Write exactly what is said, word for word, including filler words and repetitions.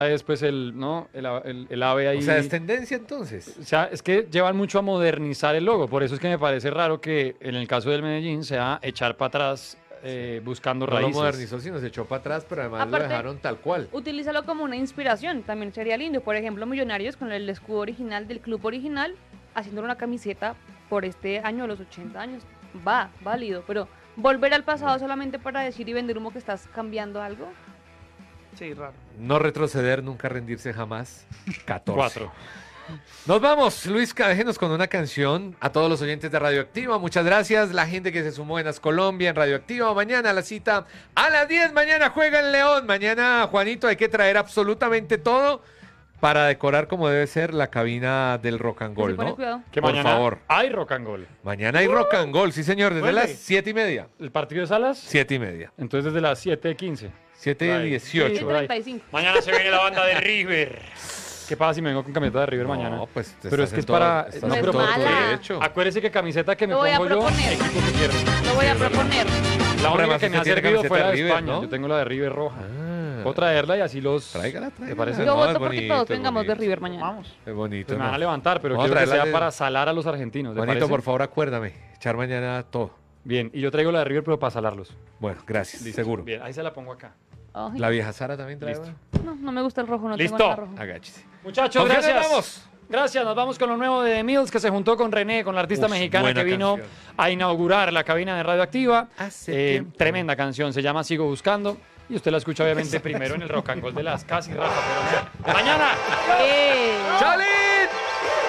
después el, ¿no? el, el, el ave ahí. O sea, es tendencia entonces. O sea, es que llevan mucho a modernizar el logo, por eso es que me parece raro que en el caso del Medellín sea echar para atrás eh, buscando No raíces. lo modernizó, sino se echó para atrás, pero además Aparte, lo dejaron tal cual. Utilízalo como una inspiración, también sería lindo. Por ejemplo, Millonarios con el escudo original del club original, haciendo una camiseta por este año de los ochenta años. Va, válido, pero volver al pasado solamente para decir y vender humo que estás cambiando algo. Sí, raro. No retroceder, nunca rendirse jamás. catorce. Cuatro. Nos vamos, Luis, déjenos con una canción a todos los oyentes de Radioactiva. Muchas gracias, la gente que se sumó en As Colombia, en Radioactiva. Mañana la cita a las diez, mañana juega el León. Mañana, Juanito, hay que traer absolutamente todo para decorar como debe ser la cabina del Rock and Que se Roll, pone ¿no? cuidado. Que Por mañana favor. hay rock and roll. Mañana hay Rock and Roll, sí señor, desde Vuelve. las siete y media. ¿El partido de Salas? Siete y media. Entonces desde las siete quince. Siete Ahí. dieciocho. Sí, por ahí. treinta y cinco. Mañana se viene la banda de River. ¿Qué pasa si me vengo con camiseta de River No, mañana? pues te Pero estás es que en es todo- para... estás No en es todo tu mala. derecho. Acuérdese que camiseta que me Lo voy a pongo yo, proponer. equipo que quiero. Lo voy a proponer. La No, única además que me ha usted tiene servido fue la camiseta de de River, España. ¿no? Yo tengo la de River roja. Ah, Puedo traerla y así los... tráigala, tráigala. ¿Te parece? Yo No, voto es porque bonito, todos es tengamos de bonito. River mañana. Vamos. Es bonito. Pues me van ¿no? a levantar, pero Vamos a quiero que traerla sea de- para salar a los argentinos. ¿te Juanito, parece? por favor, acuérdame. Echar mañana todo. Bien, y yo traigo la de River, pero para salarlos. Bueno, gracias. Listo. Seguro. Bien, ahí se la pongo acá. Ay, La vieja Sara también trae. Listo. no, no me gusta el rojo, no Listo. tengo nada rojo. Agáchese. Muchachos, ¿Con qué nos gracias. vamos? Gracias, nos vamos con lo nuevo de The Mills, que se juntó con René, con la artista Uf, mexicana buena que vino canción. a inaugurar la cabina de Radioactiva. Hace Eh, tiempo. tremenda canción, se llama Sigo Buscando. Y usted la escucha obviamente primero en el Rock and Roll de las casi Rafa, pero no. ¡Mañana! ¡Eh! ¡Chale!